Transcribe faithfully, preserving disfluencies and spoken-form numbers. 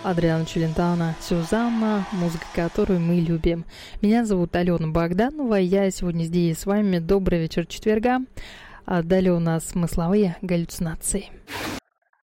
Адриано Челентано, Сюзанна, музыка, которую мы любим. Меня зовут Алена Богданова, я сегодня здесь с вами. Добрый вечер четверга. Далее у нас смысловые галлюцинации.